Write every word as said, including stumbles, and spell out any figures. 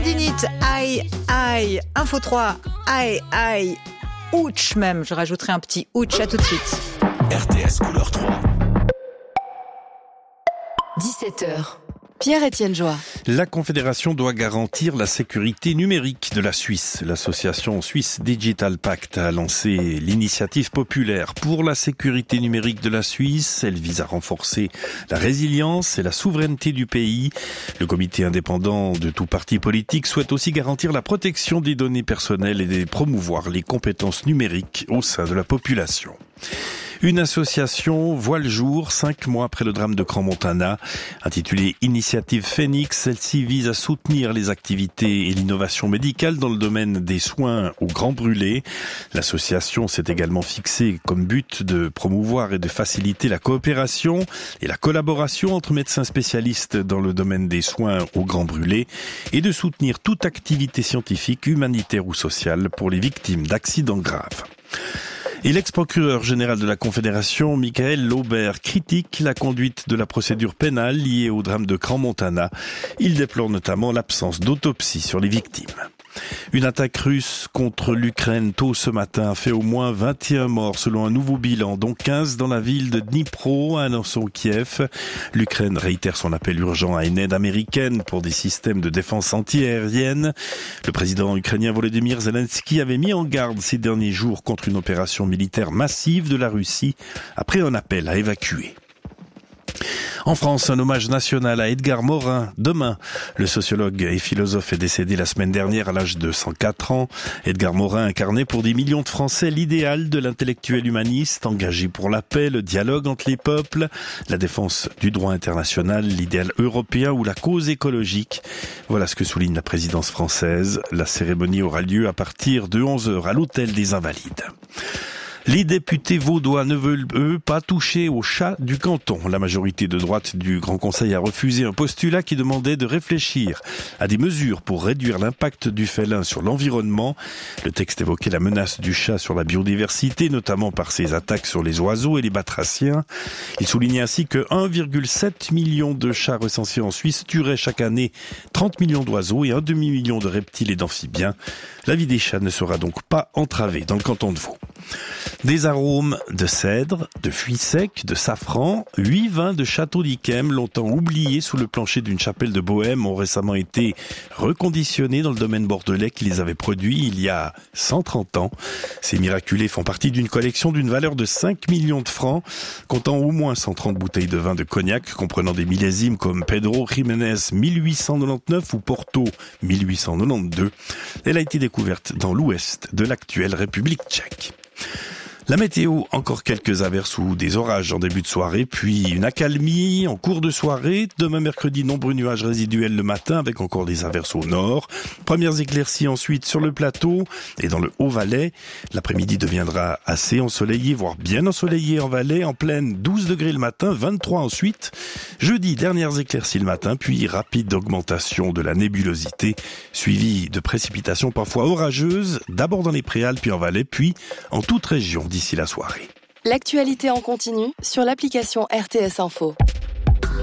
tendinite, aïe, aïe. Info trois, aïe, aïe. Ouch même, je rajouterai un petit ouch, à tout de suite. R T S couleur trois. dix-sept heures. Pierre-Étienne Joie. La Confédération doit garantir la sécurité numérique de la Suisse. L'association Swiss Digital Pact a lancé l'initiative populaire pour la sécurité numérique de la Suisse. Elle vise à renforcer la résilience et la souveraineté du pays. Le comité indépendant de tout parti politique souhaite aussi garantir la protection des données personnelles et de promouvoir les compétences numériques au sein de la population. Une association voit le jour cinq mois après le drame de Crans-Montana. Intitulée Initiative Phoenix, celle-ci vise à soutenir les activités et l'innovation médicale dans le domaine des soins aux grands brûlés. L'association s'est également fixée comme but de promouvoir et de faciliter la coopération et la collaboration entre médecins spécialistes dans le domaine des soins aux grands brûlés et de soutenir toute activité scientifique, humanitaire ou sociale pour les victimes d'accidents graves. Et l'ex-procureur général de la Confédération, Michael Laubert, critique la conduite de la procédure pénale liée au drame de Crans-Montana. Il déplore notamment l'absence d'autopsie sur les victimes. Une attaque russe contre l'Ukraine tôt ce matin a fait au moins vingt et un morts selon un nouveau bilan, dont quinze dans la ville de Dnipro, a annoncé Kiev. L'Ukraine réitère son appel urgent à une aide américaine pour des systèmes de défense anti-aérienne. Le président ukrainien Volodymyr Zelensky avait mis en garde ces derniers jours contre une opération militaire massive de la Russie après un appel à évacuer. En France, un hommage national à Edgar Morin. Demain, le sociologue et philosophe est décédé la semaine dernière à l'âge de cent quatre ans. Edgar Morin incarnait pour des millions de Français l'idéal de l'intellectuel humaniste, engagé pour la paix, le dialogue entre les peuples, la défense du droit international, l'idéal européen ou la cause écologique. Voilà ce que souligne la présidence française. La cérémonie aura lieu à partir de onze heures à l'hôtel des Invalides. Les députés vaudois ne veulent, eux, pas toucher au chat du canton. La majorité de droite du Grand Conseil a refusé un postulat qui demandait de réfléchir à des mesures pour réduire l'impact du félin sur l'environnement. Le texte évoquait la menace du chat sur la biodiversité, notamment par ses attaques sur les oiseaux et les batraciens. Il soulignait ainsi que un virgule sept million de chats recensés en Suisse tueraient chaque année trente millions d'oiseaux et un demi-million de reptiles et d'amphibiens. La vie des chats ne sera donc pas entravée dans le canton de Vaud. Des arômes de cèdre, de fruits secs, de safran, huit vins de Château d'Yquem, longtemps oubliés sous le plancher d'une chapelle de Bohême, ont récemment été reconditionnés dans le domaine bordelais qui les avait produits il y a cent trente ans. Ces miraculés font partie d'une collection d'une valeur de cinq millions de francs, comptant au moins cent trente bouteilles de vin de cognac, comprenant des millésimes comme Pedro Jiménez mille huit cent quatre-vingt-dix-neuf ou Porto mille huit cent quatre-vingt-douze. Elle a été découverte dans l'ouest de l'actuelle République tchèque. La météo, encore quelques averses ou des orages en début de soirée, puis une accalmie en cours de soirée. Demain mercredi, nombreux nuages résiduels le matin avec encore des averses au nord. Premières éclaircies ensuite sur le plateau et dans le Haut-Valais. L'après-midi deviendra assez ensoleillé, voire bien ensoleillé en Valais. En pleine, douze degrés le matin, vingt-trois ensuite. Jeudi, dernières éclaircies le matin, puis rapide augmentation de la nébulosité, suivie de précipitations parfois orageuses, d'abord dans les Préalpes puis en Valais, puis en toute région d'ici la soirée. L'actualité en continu sur l'application R T S Info.